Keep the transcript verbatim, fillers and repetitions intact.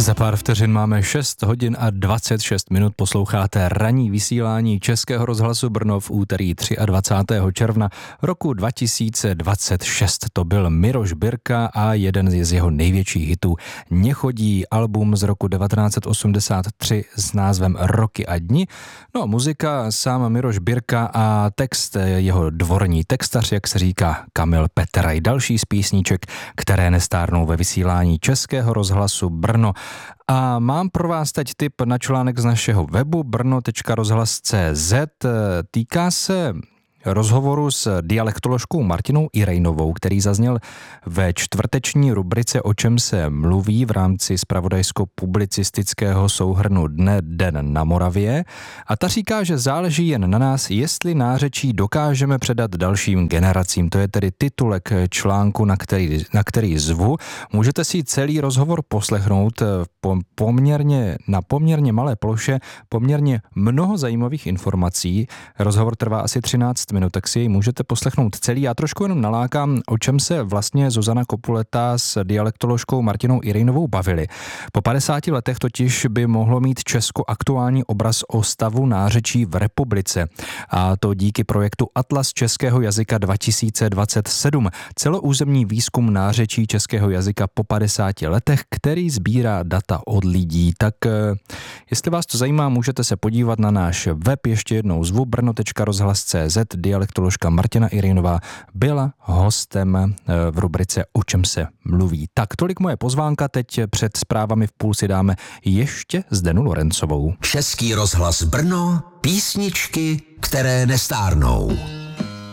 Za pár vteřin máme šest hodin a dvacet šest minut, posloucháte ranní vysílání Českého rozhlasu Brno v úterý dvacátého třetího června roku dva tisíce dvacet šest. To byl Miroš Birka a jeden z jeho největších hitů Nechodí, album z roku devatenáct osmdesát tři s názvem Roky a dni. No a muzika sám Miroš Birka a text jeho dvorní textař, jak se říká, Kamil Peteraj. Další z písníček, které nestárnou ve vysílání Českého rozhlasu Brno. A mám pro vás teď tip na článek z našeho webu brno tečka rozhlas tečka cé zet. Týká se rozhovoru s dialektoložkou Martinou Irejnovou, který zazněl ve čtvrteční rubrice O čem se mluví v rámci zpravodajsko-publicistického souhrnu Dne Den na Moravě. A ta říká, že záleží jen na nás, jestli nářečí dokážeme předat dalším generacím. To je tedy titulek článku, na který, na který zvu. Můžete si celý rozhovor poslechnout poměrně, na poměrně malé ploše, poměrně mnoho zajímavých informací. Rozhovor trvá asi třináct minut, tak si jej můžete poslechnout celý. Já trošku jenom nalákám, o čem se vlastně Zuzana Kopuleta s dialektoložkou Martinou Irejnovou bavili. Po padesáti letech totiž by mohlo mít Česko aktuální obraz o stavu nářečí v republice. A to díky projektu Atlas českého jazyka dva tisíce dvacet sedm. Celoúzemní výzkum nářečí českého jazyka po padesáti letech, který sbírá data od lidí. Tak jestli vás to zajímá, můžete se podívat na náš web. Ještě jednou zvu brno tečka rozhlas tečka cé zet. Dialektoložka Martina Irejnová byla hostem v rubrice O čem se mluví. Tak tolik moje pozvánka, teď před zprávami v půl si dáme ještě Zdenu Lorencovou. Český rozhlas Brno, písničky, které nestárnou.